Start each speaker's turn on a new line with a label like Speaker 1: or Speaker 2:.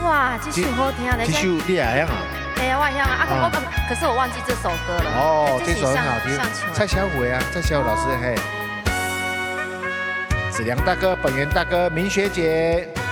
Speaker 1: 啊，这首好听的。
Speaker 2: 这首你也会啊？
Speaker 1: 哎，我会啊，可是我忘记这首歌了。
Speaker 2: 哦，这首很好听。蔡小虎啊，蔡小虎老师嘿。子良大哥、本源大哥、明学姐。